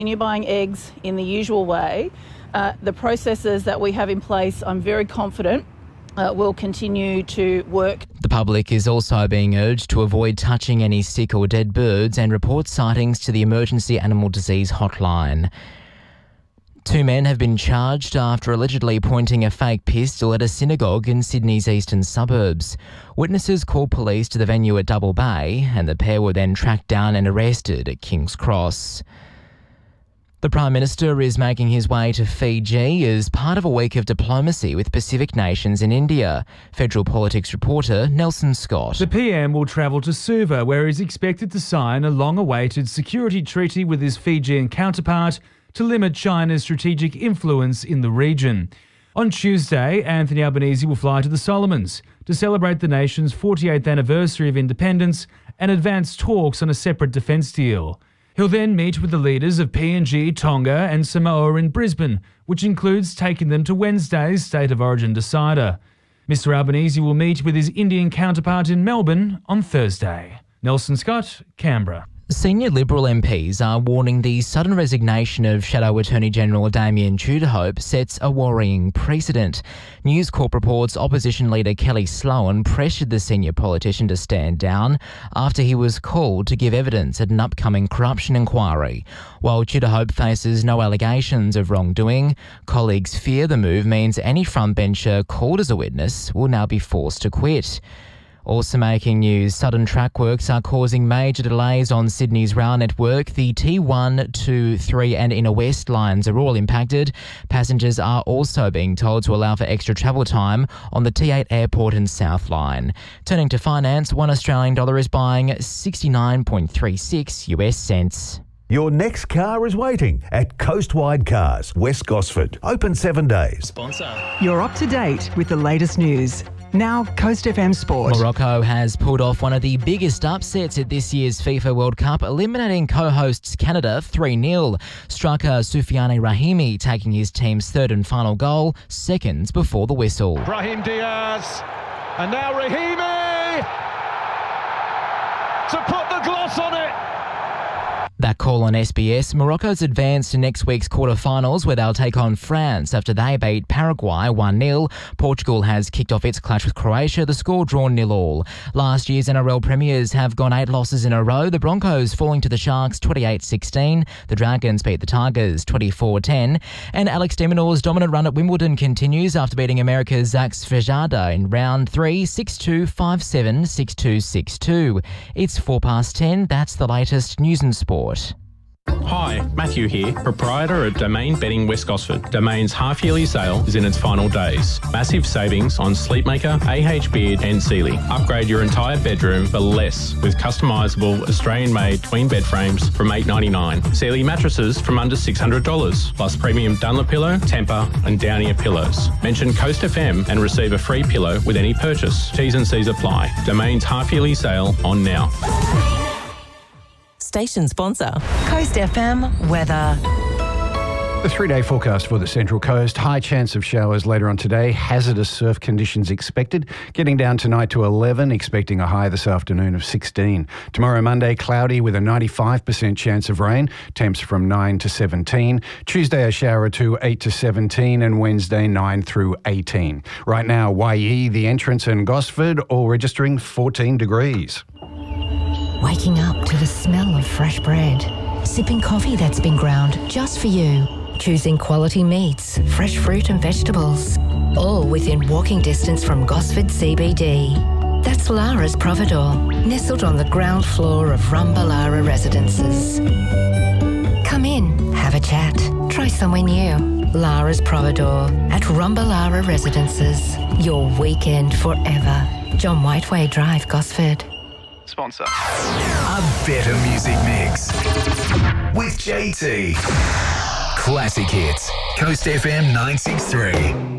You're buying eggs in the usual way. The processes that we have in place, I'm very confident, will continue to work. The public is also being urged to avoid touching any sick or dead birds and report sightings to the Emergency Animal Disease Hotline. 2 men have been charged after allegedly pointing a fake pistol at a synagogue in Sydney's eastern suburbs. Witnesses called police to the venue at Double Bay, and the pair were then tracked down and arrested at King's Cross. The Prime Minister is making his way to Fiji as part of a week of diplomacy with Pacific nations in India. Federal Politics reporter Nelson Scott. The PM will travel to Suva, where he's expected to sign a long-awaited security treaty with his Fijian counterpart to limit China's strategic influence in the region. On Tuesday, Anthony Albanese will fly to the Solomons to celebrate the nation's 48th anniversary of independence and advance talks on a separate defence deal. He'll then meet with the leaders of PNG, Tonga and Samoa in Brisbane, which includes taking them to Wednesday's State of Origin decider. Mr Albanese will meet with his Indian counterpart in Melbourne on Thursday. Nelson Scott, Canberra. Senior Liberal MPs are warning the sudden resignation of Shadow Attorney-General Damien Tudorhope sets a worrying precedent. News Corp reports opposition leader Kelly Sloan pressured the senior politician to stand down after he was called to give evidence at an upcoming corruption inquiry. While Tudorhope faces no allegations of wrongdoing, colleagues fear the move means any frontbencher called as a witness will now be forced to quit. Also making news, sudden track works are causing major delays on Sydney's rail network. The T1, 2, 3 and Inner West lines are all impacted. Passengers are also being told to allow for extra travel time on the T8 Airport and South Line. Turning to finance, $1 Australian is buying 69.36 US cents. Your next car is waiting at Coastwide Cars, West Gosford. Open 7 days. Sponsor. You're up to date with the latest news. Now, Coast FM Sport. Morocco has pulled off one of the biggest upsets at this year's FIFA World Cup, eliminating co-hosts Canada 3-0. Striker Soufiane Rahimi taking his team's third and final goal seconds before the whistle. Brahim Diaz, and now Rahimi to put the gloss on it. That call on SBS. Morocco's advanced to next week's quarterfinals where they'll take on France after they beat Paraguay 1-0. Portugal has kicked off its clash with Croatia, the score drawn 0-0. Last year's NRL premiers have gone 8 losses in a row. The Broncos falling to the Sharks 28-16. The Dragons beat the Tigers 24-10. And Alex de Minaur's dominant run at Wimbledon continues after beating America's Zach Svajada in round 3, 6-2, 5-7, 6-2, 6-2. It's 10:04. That's the latest news and sport. Hi, Matthew here, proprietor of Domain Bedding West Gosford. Domain's half-yearly sale is in its final days. Massive savings on Sleepmaker, AH Beard and Sealy. Upgrade your entire bedroom for less with customisable Australian-made twin bed frames from $8.99. Sealy mattresses from under $600, plus premium Dunlopillow, Tempur and Downier pillows. Mention Coast FM and receive a free pillow with any purchase. T's and C's apply. Domain's half-yearly sale on now. Station sponsor. Coast FM weather. The 3-day forecast for the Central Coast. High chance of showers later on today. Hazardous surf conditions expected. Getting down tonight to 11, expecting a high this afternoon of 16. Tomorrow, Monday, cloudy with a 95% chance of rain. Temps from 9 to 17. Tuesday, a shower or two, 8 to 17. And Wednesday, 9 through 18. Right now, YE, the entrance and Gosford, all registering 14 degrees. Waking up to the smell of fresh bread. Sipping coffee that's been ground just for you. Choosing quality meats, fresh fruit and vegetables. All within walking distance from Gosford CBD. That's Lara's Providore, nestled on the ground floor of Rumbalara Residences. Come in, have a chat, try somewhere new. Lara's Providore at Rumbalara Residences. Your weekend forever. John Whiteway Drive, Gosford. Sponsor. A better music mix with JT. Classic hits. Coast FM 963.